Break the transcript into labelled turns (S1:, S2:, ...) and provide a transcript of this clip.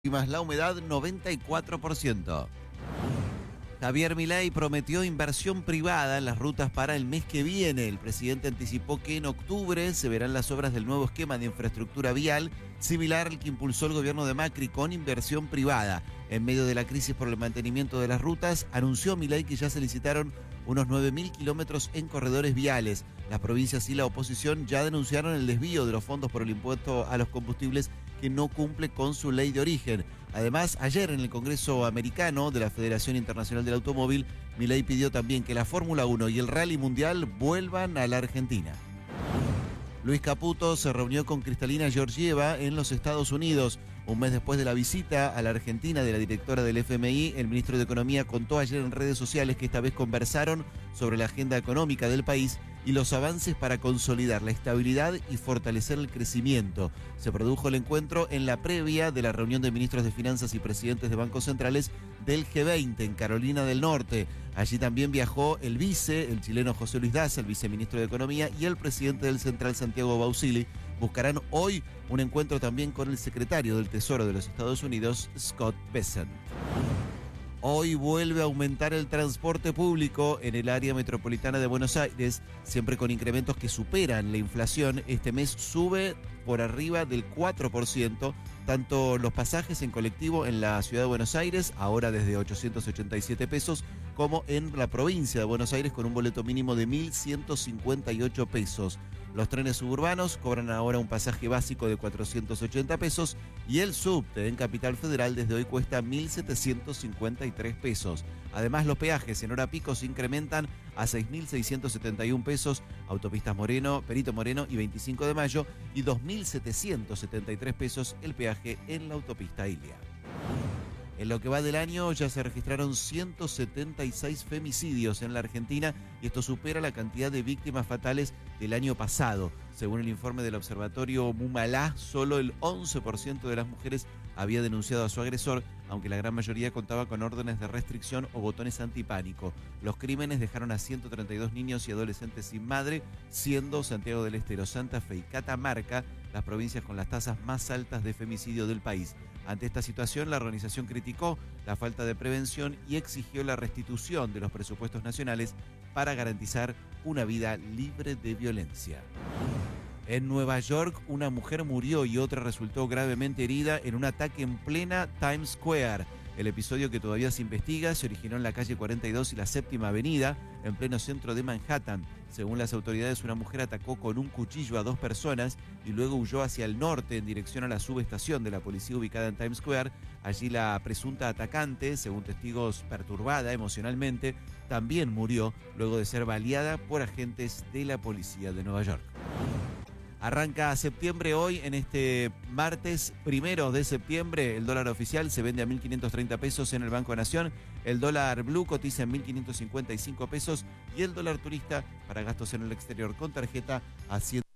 S1: Más la humedad 94%. Javier Milei prometió inversión privada en las rutas para el mes que viene. El presidente anticipó que en octubre se verán las obras del nuevo esquema de infraestructura vial, similar al que impulsó el gobierno de Macri con inversión privada. En medio de la crisis por el mantenimiento de las rutas, anunció Milei que ya se licitaron unos 9.000 kilómetros en corredores viales. Las provincias y la oposición ya denunciaron el desvío de los fondos por el impuesto a los combustibles que no cumple con su ley de origen. Además, ayer en el Congreso Americano de la Federación Internacional del Automóvil, Milei pidió también que la Fórmula 1 y el Rally Mundial vuelvan a la Argentina. Luis Caputo se reunió con Cristalina Georgieva en los Estados Unidos. Un mes después de la visita a la Argentina de la directora del FMI, el ministro de Economía contó ayer en redes sociales que esta vez conversaron sobre la agenda económica del país y los avances para consolidar la estabilidad y fortalecer el crecimiento. Se produjo el encuentro en la previa de la reunión de ministros de Finanzas y presidentes de bancos centrales del G20 en Carolina del Norte. Allí también viajó el chileno José Luis Daza, el viceministro de Economía, y el presidente del Central, Santiago Bausili. Buscarán hoy un encuentro también con el secretario del Tesoro de los Estados Unidos, Scott Bessent. Hoy vuelve a aumentar el transporte público en el área metropolitana de Buenos Aires, siempre con incrementos que superan la inflación. Este mes sube por arriba del 4%, tanto los pasajes en colectivo en la ciudad de Buenos Aires, ahora desde 887 pesos, como en la provincia de Buenos Aires con un boleto mínimo de 1.158 pesos. Los trenes suburbanos cobran ahora un pasaje básico de 480 pesos y el subte en Capital Federal desde hoy cuesta 1.753 pesos. Además, los peajes en hora pico se incrementan a 6.671 pesos, autopistas Moreno, Perito Moreno y 25 de Mayo, y 2.773 pesos el peaje en la autopista Ilia. En lo que va del año ya se registraron 176 femicidios en la Argentina y esto supera la cantidad de víctimas fatales del año pasado. Según el informe del observatorio Mumalá, solo el 11% de las mujeres había denunciado a su agresor, aunque la gran mayoría contaba con órdenes de restricción o botones antipánico. Los crímenes dejaron a 132 niños y adolescentes sin madre, siendo Santiago del Estero, Santa Fe y Catamarca las provincias con las tasas más altas de femicidio del país. Ante esta situación, la organización criticó la falta de prevención y exigió la restitución de los presupuestos nacionales para garantizar una vida libre de violencia. En Nueva York, una mujer murió y otra resultó gravemente herida en un ataque en plena Times Square. El episodio, que todavía se investiga, se originó en la calle 42 y la Séptima Avenida, en pleno centro de Manhattan. Según las autoridades, una mujer atacó con un cuchillo a 2 personas y luego huyó hacia el norte en dirección a la subestación de la policía ubicada en Times Square. Allí la presunta atacante, según testigos perturbada emocionalmente, también murió luego de ser baleada por agentes de la policía de Nueva York. Arranca septiembre hoy, en este martes 1 de septiembre, el dólar oficial se vende a 1.530 pesos en el Banco Nación, el dólar blue cotiza en 1.555 pesos y el dólar turista para gastos en el exterior con tarjeta a 100.